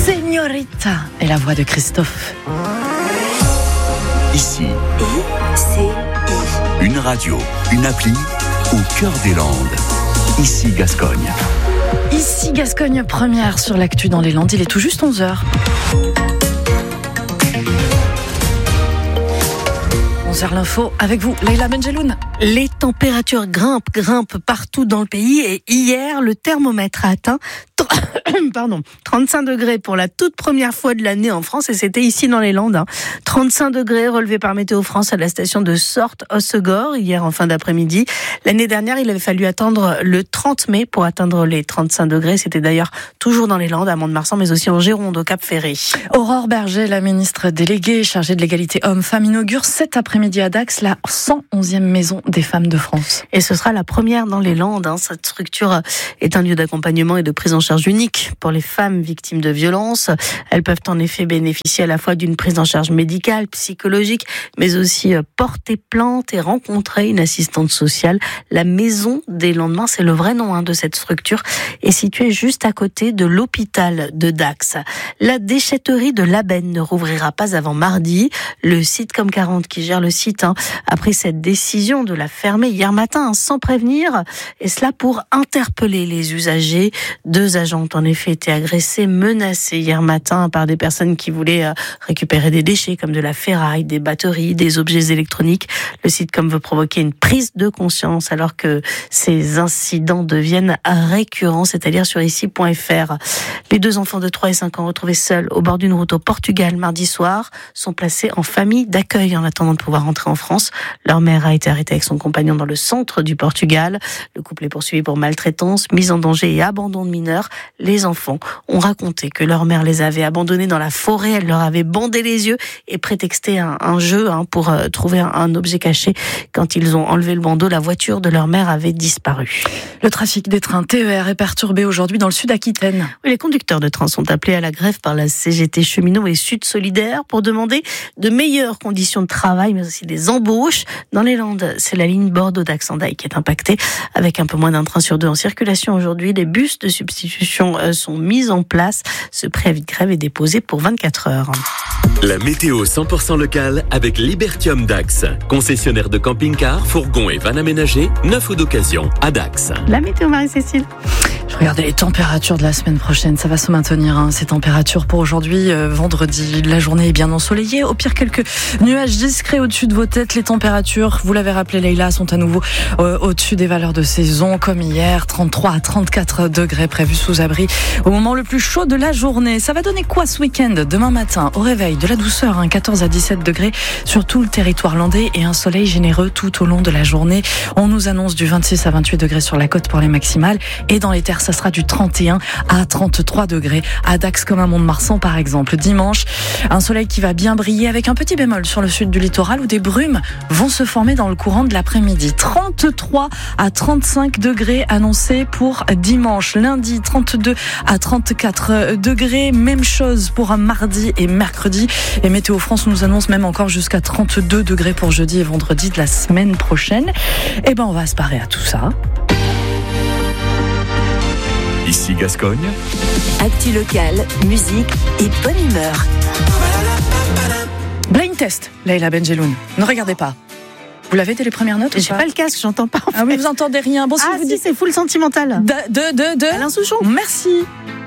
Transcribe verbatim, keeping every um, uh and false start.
Señorita et la voix de Christophe. Ici, I C I. une radio, une appli au cœur des Landes. Ici Gascogne. Ici Gascogne, première sur l'actu dans les Landes. Il est tout juste onze heures. onze heures l'info avec vous, Leïla Benjeloun. Les températures grimpent, grimpent partout dans le pays et hier, le thermomètre a atteint Pardon, trente-cinq degrés pour la toute première fois de l'année en France et c'était ici dans les Landes. Hein. trente-cinq degrés relevés par Météo France à la station de Sortes-Hossegor hier en fin d'après-midi. L'année dernière, il avait fallu attendre le trente mai pour atteindre les trente-cinq degrés. C'était d'ailleurs toujours dans les Landes, à Mont-de-Marsan, mais aussi en Gironde, au Cap-Ferré. Aurore Berger, la ministre déléguée chargée de l'égalité hommes-femmes, inaugure cet après-midi à Dax la cent onzième maison des femmes de France. Et ce sera la première dans les Landes. Hein. Cette structure est un lieu d'accompagnement et de prise en charge unique pour les femmes victimes de violences. Elles peuvent en effet bénéficier à la fois d'une prise en charge médicale, psychologique, mais aussi porter plainte et rencontrer une assistante sociale. La Maison des Lendemains, c'est le vrai nom hein, de cette structure, est située juste à côté de l'hôpital de Dax. La déchetterie de l'Aben ne rouvrira pas avant mardi. Le site Com quarante qui gère le site hein, a pris cette décision de la fermer hier matin hein, sans prévenir, et cela pour interpeller les usagers. Deux agents ont en effet été agressés, menacés hier matin par des personnes qui voulaient récupérer des déchets comme de la ferraille, des batteries, des objets électroniques. Le sitcom veut provoquer une prise de conscience alors que ces incidents deviennent récurrents, c'est-à-dire sur ici point f r. Les deux enfants de trois et cinq ans retrouvés seuls au bord d'une route au Portugal mardi soir sont placés en famille d'accueil en attendant de pouvoir rentrer en France. Leur mère a été arrêtée avec son compagnon dans le centre du Portugal. Le couple est poursuivi pour maltraitance, mise en danger et abandon de mineurs. Les enfants ont raconté que leur mère les avait abandonnés dans la forêt, elle leur avait bandé les yeux et prétexté un, un jeu hein, pour euh, trouver un, un objet caché. Quand ils ont enlevé le bandeau, la voiture de leur mère avait disparu. Le trafic des trains T E R est perturbé aujourd'hui dans le Sud-Aquitaine. Oui, les conducteurs de train sont appelés à la grève par la C G T Cheminots et Sud Solidaire pour demander de meilleures conditions de travail, mais aussi des embauches. Dans les Landes, c'est la ligne Bordeaux-Dax-Hendaye qui est impactée, avec un peu moins d'un train sur deux en circulation aujourd'hui. Les bus de substitution sont mis en place. Ce préavis de grève est déposé pour vingt-quatre heures. La météo cent pour cent locale avec Libertium Dax. Concessionnaire de camping-cars, fourgons et vannes aménagés, neuf ou d'occasion à Dax. La météo Marie-Cécile. Je regardais les températures de la semaine prochaine, ça va se maintenir, hein, ces températures pour aujourd'hui, euh, vendredi. La journée est bien ensoleillée, au pire quelques nuages discrets au-dessus de vos têtes. Les températures, vous l'avez rappelé Leïla, sont à nouveau euh, au-dessus des valeurs de saison, comme hier, trente-trois à trente-quatre degrés prévus sous abri au moment le plus chaud de la journée. Ça va donner quoi ce week-end? Demain matin, au réveil, de la douceur, hein, quatorze à dix-sept degrés sur tout le territoire landais et un soleil généreux tout au long de la journée. On nous annonce du vingt-six à vingt-huit degrés sur la côte pour les maximales et dans les terres, ça sera du trente et un à trente-trois degrés à Dax comme à Mont-de-Marsan par exemple. Dimanche, un soleil qui va bien briller avec un petit bémol sur le sud du littoral où des brumes vont se former dans le courant de l'après-midi. trente-trois à trente-cinq degrés annoncés pour dimanche. Lundi, trente-deux à trente-quatre degrés. Même chose pour un mardi et mercredi. Et Météo France nous annonce même encore jusqu'à trente-deux degrés pour jeudi et vendredi de la semaine prochaine. Et ben on va se parer à tout ça. Ici Gascogne. Actu locale, musique et bonne humeur. Blind test, Leïla Benjeloun. Ne regardez pas. Vous l'avez dès les premières notes? J'ai pas le casque, j'entends pas. En ah oui, fait. vous entendez rien. Bon, si ah vous si, dites... c'est full sentimental. De, de, de, de... Alain Souchon. Merci.